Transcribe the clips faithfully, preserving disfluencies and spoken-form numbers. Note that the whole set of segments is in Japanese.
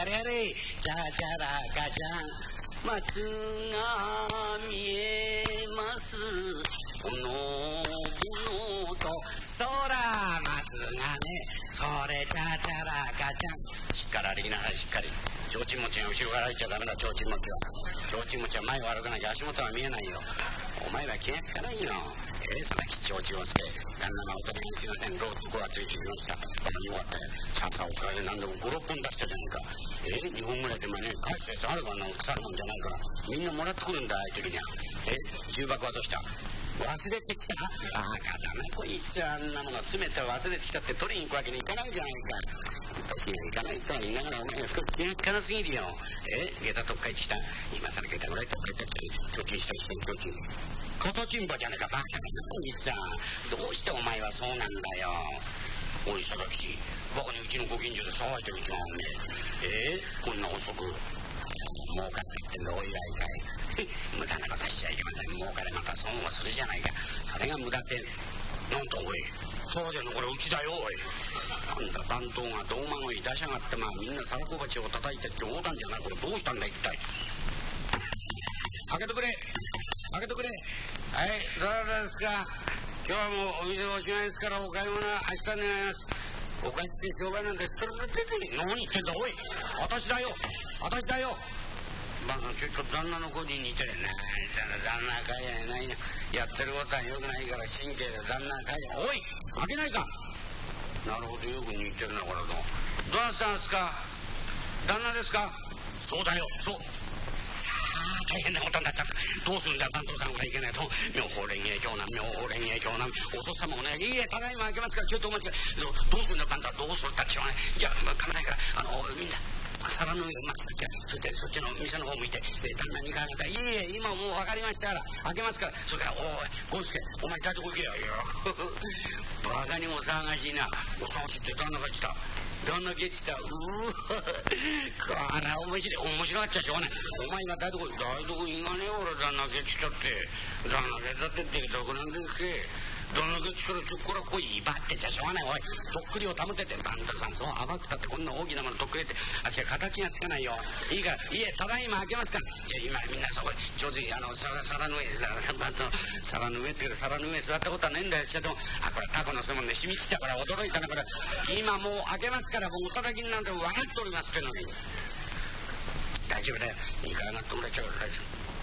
やれやれチャチャラガチャン松が見えますおのぶのと空松がねそれチャチャラガチャンしっかり歩きなさいしっかりちょうちん持ちが後ろから歩いちゃダメだちょうちん持ちはちょうちん持ちは前を歩かなきゃ足元は見えないよお前ら気が利かないよえー、そんな吉祥寺をつけ旦那がお隣にすいませんロースコアついてきましたここに終わってさあさあお疲れで何でもごろっぽん出したじゃないかえー、にほんぐらいでもね返すやつあるからな腐るもんじゃないからみんなもらってくるんだああいう時にはえ重箱はどうした忘れてきたバカだなこいつあんなもの詰めて忘れてきたって取りに行くわけにいかないじゃないか気がいかないとは言いながらお前少し気が利かなすぎるよえ下駄とっかえてきた今更下駄ぐらいとっかえてきて貯金したりして貯金ことちんぼじゃねえかバカだなこいつはどうしてお前はそうなんだよおい貞吉バカにうちのご近所で騒いでるうちがねえー、こんな遅く儲かって言ってんだおいらいかい無駄なことしちゃいけません儲かれまた損をするじゃないかそれが無駄ってなんとおい騒いでるのこれうちだよおいなんだ番頭が胴まごい出しやがってまあみんな皿小鉢を叩いて冗談じゃないこれどうしたんだ一体開けてくれ開けてくれはいどなたですか今日はもうお店おしまいですからお買い物は明日願いますお菓子で商売なんてストレート出て何言ってんだおい私だよ私だよバカちょっと旦那の子に似てるな旦那かいやないやってることはよくないから神経で旦那かいやおい開けないかなるほどよく似てるなこれとどなたさんですか旦那ですかそうだよそうさあ大変なことになっちゃったどうするんだ番頭さんがいけないと妙法蓮華経南妙法蓮華経南お父様もねいいえただいま開けますからちょっとお待ちくださいどうするんだ番頭はどうするったってしょうがないじゃあ構わないからあのみんな皿の上を待つだっけそれでそっちの店の方向いて旦那にかけたいいえ今もう分かりましたから開けますからそれからおいゴンスケお前台所行けよいやバカにも騒がしいなお騒がしいって旦那が来た旦那ゲッチたうーこら面白い面白がっちゃしょうがないお前が台所台所行かねえよ俺旦那ゲッチたって旦那ゲッチたってってどこなんですけ旦那ゲッチたらちょっこらこい威張ってちゃしょうがないおいとっくりを保てて番頭さんそう暴くたってこんな大きなものとっくりってあっちは形がつかないよいいからいいえただいま開けますからじゃあ今みんなそこ上手にあの皿皿の上皿の上っていうか皿の上座ったことはねえんだよしちゃってもあこれタコのすもんで染みついたから驚いたなこれ今もう開けますからもうおたたきになんて分かっておりますってのに大丈夫だよいいからなってもらっちゃうから大丈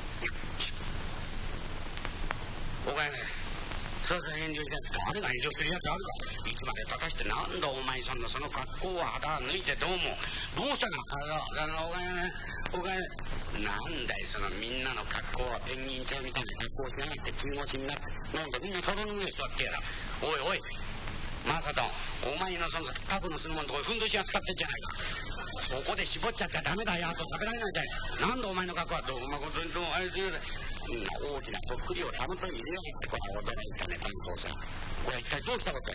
夫おかえりそうそう遠慮して誰が遠慮するやつあるかいつまで立たしてなんだお前さんのその格好は肌脱いでどうもどうしたかあのおかえりおかえりなんだいそのみんなの格好はペンギンちゃんみたいな格好をしやがって中腰になってなんかみんな皿の上座ってやらおいおいマサトンお前のそのタコのするもんとこふんどしが使ってんじゃないかそこで絞っちゃっちゃダメだよあと食べられないんだよなんだお前の格好はどうまことにどうあいすぎる大きなとっくりをたむと入れやがってこれ驚いたね番頭さんこれ一体どうしたこと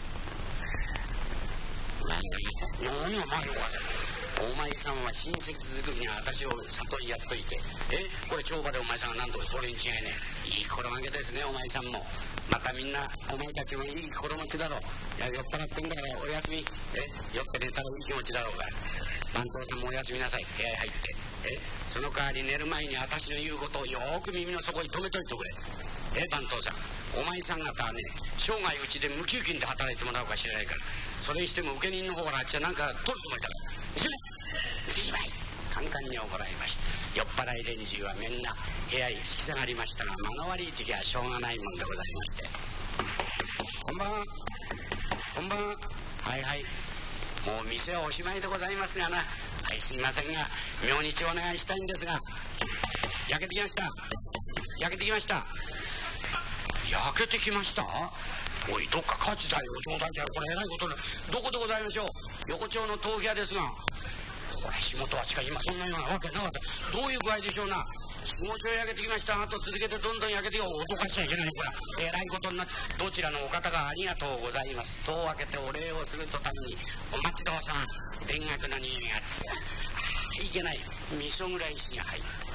何を前をお前さんは親戚作りに私を悟りやっといてえこれ帳場でお前さんが何度もそれに違いねいい心がけですねお前さんもまたみんなお前たちもいい心持ちだろういや酔っ払ってんだからおやすみえ酔って寝たらいい気持ちだろうが番頭さんもおやすみなさい部屋へ入ってえその代わり寝る前に私の言うことをよーく耳の底に留めといてくれえ番頭さんお前さん方はね生涯うちで無給金で働いてもらうか知らないからそれにしても受け人の方からあっちはなんか取るつもりだからしまいカンカンに怒られました酔っ払い連中はみんな部屋に突き下がりましたが間の悪い時はしょうがないもんでございましてこんばんはこんばんははいはいもう店はおしまいでございますがなはいすみませんが明日お願いしたいんですが焼けてきました焼けてきました焼けてきましたおいどっか火事だよ冗談だよこれえらいことだどこでございましょう横丁の豆腐屋ですがこれ仕事は近い今そんなようなわけなかったどういう具合でしょうな仕事を焼けてきましたあと続けてどんどん焼けてよ脅かしちゃいけないからえらいことになってどちらのお方がありがとうございます戸を開けてお礼をするとためにお待ちどうさん田楽の匂いがつあいけない味噌ぐらい石が入って